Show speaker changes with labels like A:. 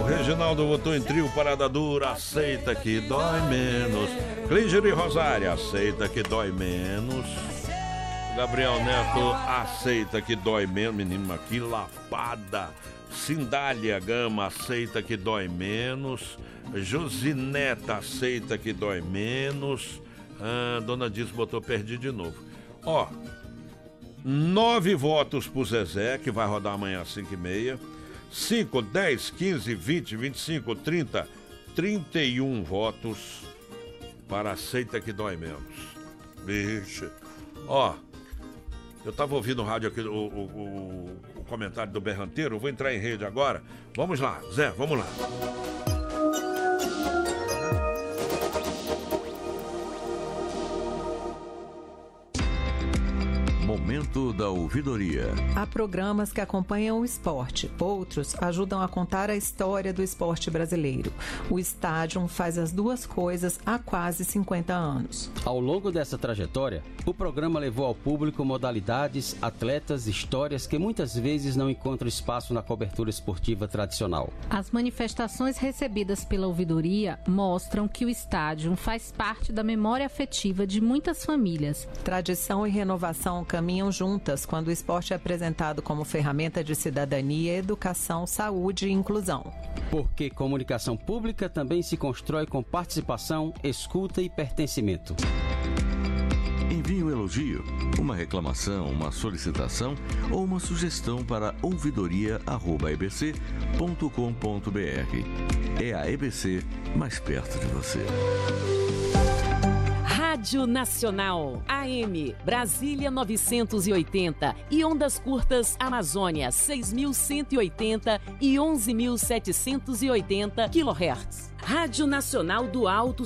A: Reginaldo votou em trio, parada dura, aceita que dói menos. Clíger e Rosária, aceita que dói menos. Gabriel Neto, aceita que dói menos. Menina, que lapada. Cindália Gama, aceita que dói menos. Josineta, aceita que dói menos. Dona Diz botou perdi de novo. 9 votos pro Zezé, que vai rodar amanhã às 5h30. 5, 10, 15, 20, 25, 30, 31 votos para aceita que dói menos. Bicho. Eu tava ouvindo no rádio aqui o comentário do Berranteiro, eu vou entrar em rede agora. Vamos lá, Zé, vamos lá.
B: Momento da ouvidoria.
C: Há programas que acompanham o esporte, outros ajudam a contar a história do esporte brasileiro. O Estádio faz as duas coisas há quase 50 anos.
D: Ao longo dessa trajetória, o programa levou ao público modalidades, atletas, histórias que muitas vezes não encontram espaço na cobertura esportiva tradicional.
E: As manifestações recebidas pela ouvidoria mostram que o Estádio faz parte da memória afetiva de muitas famílias.
C: Tradição e renovação caminham juntas quando o esporte é apresentado como ferramenta de cidadania, educação, saúde e inclusão.
D: Porque comunicação pública também se constrói com participação, escuta e pertencimento.
B: Envie um elogio, uma reclamação, uma solicitação ou uma sugestão para ouvidoria@ebc.com.br. É a EBC mais perto de você.
F: Rádio Nacional, AM, Brasília 980 e ondas curtas Amazônia 6.180 e 11.780 kHz. Rádio Nacional do Alto